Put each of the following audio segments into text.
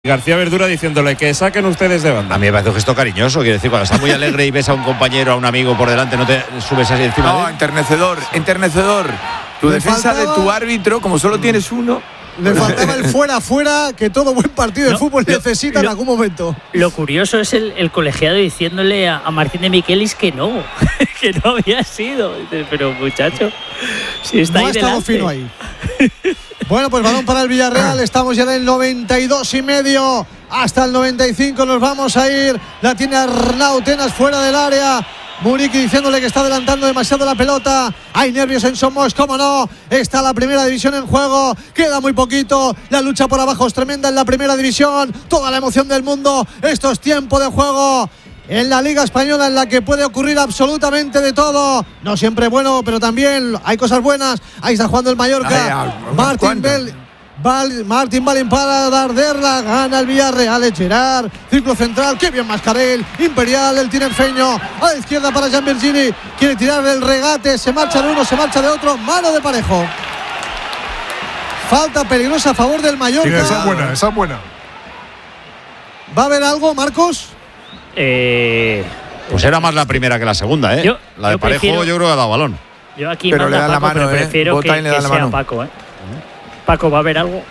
García Verdura diciéndole que saquen ustedes de banda. A mí me parece un gesto cariñoso, quiero decir, cuando estás muy alegre y ves a un compañero, a un amigo por delante, no te subes así encima de él. Enternecedor. Tu defensa de tu árbitro, como solo tienes uno. Le faltaba el fuera, que todo buen partido de fútbol necesita en algún momento. Lo curioso es el colegiado diciéndole a Martín de Michelis que no había sido. Pero muchacho, si está no ahí ha estado fino ahí. Bueno, pues balón para el Villarreal. Estamos ya en el 92,5. Hasta el 95 nos vamos a ir. La tiene Arnau Tenas fuera del área. Muriqui diciéndole que está adelantando demasiado la pelota. Hay nervios en Somos, cómo no. Está la primera división en juego. Queda muy poquito. La lucha por abajo es tremenda en la primera división. Toda la emoción del mundo. Esto es tiempo de juego en la Liga Española, en la que puede ocurrir absolutamente de todo. No siempre bueno, pero también hay cosas buenas. Ahí está jugando el Mallorca. Martín Balín para Darderla. Gana el Villarreal. Gerard, círculo central. Qué bien Mascarell. Imperial, el tinerfeño. A la izquierda para Jean Virgili. Quiere tirar el regate. Se marcha de uno, se marcha de otro. Mano de Parejo. Falta peligrosa a favor del Mallorca. Sí, esa es buena. ¿Va a haber algo, Marcos? Pues era más la primera que la segunda, ¿eh? La de Parejo yo creo que ha dado balón. Yo aquí pero le da Paco, la mano, pero prefiero que sea Paco, Paco, ¿va a haber algo?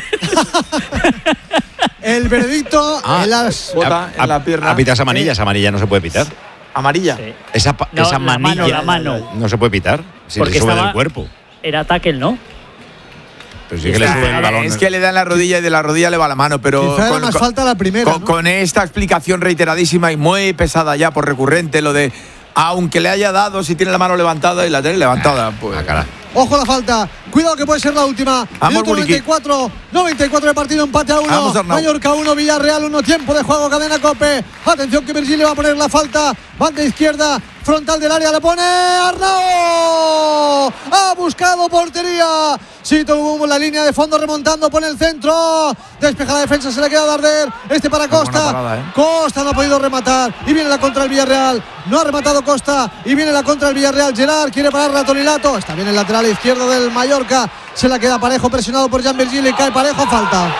El veredicto en la pierna. ¿A pitar esa amarilla? Esa amarilla no se puede pitar. ¿Amarilla? Sí. Esa manilla la mano. No se puede pitar. Si le sube del cuerpo. Era tackle, ¿no? Pero sí que le sube el balón. Es que le da en la rodilla y de la rodilla le va la mano, pero quizá era más falta la primera, ¿no? Con esta explicación reiteradísima y muy pesada ya por recurrente, lo de aunque le haya dado, si tiene la mano levantada y la tiene levantada, pues. Ojo la falta, cuidado que puede ser la última. Minuto 94 de partido, empate a 1. Mallorca 1, Villarreal 1, tiempo de juego, cadena COPE. Atención que Virgili va a poner la falta, banda izquierda, frontal del área, le pone Arnau. Ha buscado portería. Sí, tuvo la línea de fondo remontando, pone el centro. Despeja la defensa, se le queda Darder. Para Costa. Parada, Costa no ha podido rematar. Y viene la contra el Villarreal. No ha rematado Costa. Y viene la contra el Villarreal. Gerard quiere parar a Tonilato. Está bien el lateral izquierdo del Mallorca. Se la queda Parejo, presionado por Jean Virgili. Cae Parejo, falta.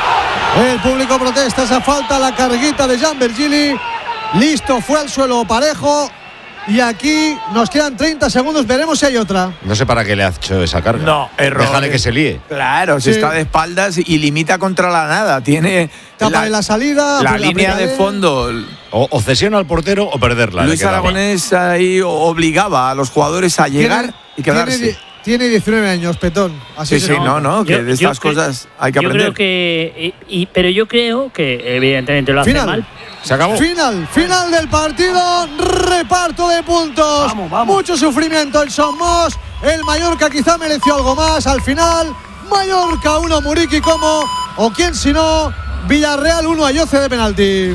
El público protesta esa falta. La carguita de Jean Virgili. Listo, fue al suelo Parejo. Y aquí nos quedan 30 segundos, veremos si hay otra. No sé para qué le ha hecho esa carga. No, error. Déjale que se líe. Claro, si está de espaldas y limita contra la nada. Tiene tapa en la salida, la línea de fondo. O cesiona al portero o perderla. Luis Aragonés ahí obligaba a los jugadores a llegar y quedarse. Tiene 19 años, Petón. Así sí, que de estas cosas hay que aprender. Yo creo que, pero yo creo que evidentemente lo hace mal. Se acabó. Final del partido, reparto de puntos. Vamos. Mucho sufrimiento en Somos. El Mallorca quizá mereció algo más. Al final, Mallorca 1, Muriqui como, o quién si no, Villarreal 1, Ayoce de penalti.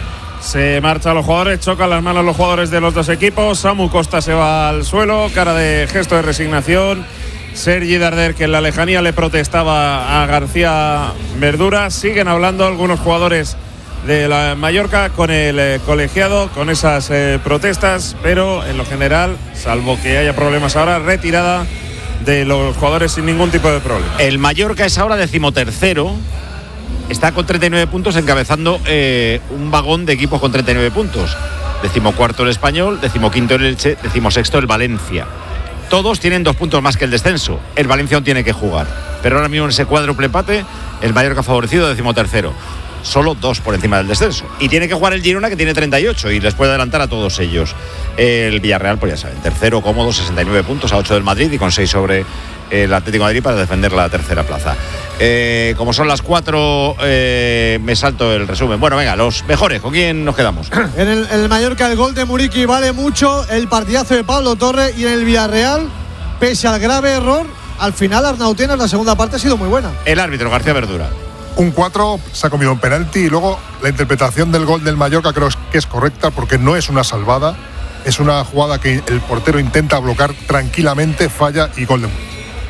Se marchan los jugadores, chocan las manos los jugadores de los dos equipos. Samu Costa se va al suelo, cara de gesto de resignación. Sergi Darder, que en la lejanía le protestaba a García Verdura. Siguen hablando algunos jugadores de la Mallorca con el colegiado, con esas protestas, pero en lo general, salvo que haya problemas ahora, retirada de los jugadores sin ningún tipo de problema. El Mallorca es ahora 13º. Está con 39 puntos, encabezando un vagón de equipos con 39 puntos. 14º el Español, 15º el Elche, 16º el Valencia. Todos tienen 2 puntos más que el descenso. El Valencia aún tiene que jugar. Pero ahora mismo en ese cuádruple empate, el Mallorca favorecido, 13º. Solo 2 por encima del descenso. Y tiene que jugar el Girona, que tiene 38 y les puede adelantar a todos ellos. El Villarreal, pues ya saben, tercero cómodo, 69 puntos a 8 del Madrid y con 6 sobre el Atlético de Madrid para defender la tercera plaza. Como son las 4, me salto el resumen. Bueno, venga, los mejores, ¿con quién nos quedamos? En el Mallorca el gol de Muriqui vale mucho, el partidazo de Pablo Torre, y en el Villarreal, pese al grave error, al final Arnau Tenas la segunda parte ha sido muy buena. El árbitro, García Verdura. Un 4, se ha comido un penalti y luego la interpretación del gol del Mallorca creo que es correcta porque no es una salvada, es una jugada que el portero intenta bloquear tranquilamente, falla y gol de Muriqui.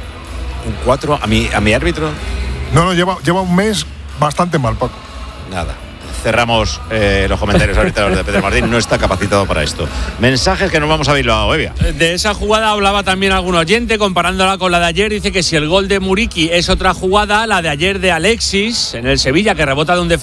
Un 4 a mi árbitro. No, lleva un mes bastante mal, Paco. Nada. cerramos los comentarios ahorita los de Pedro Martín. No está capacitado para esto. Mensajes que nos vamos a Bilbao, Evia. De esa jugada hablaba también algún oyente, comparándola con la de ayer. Dice que si el gol de Muriqui es otra jugada, la de ayer de Alexis en el Sevilla, que rebota de un defensa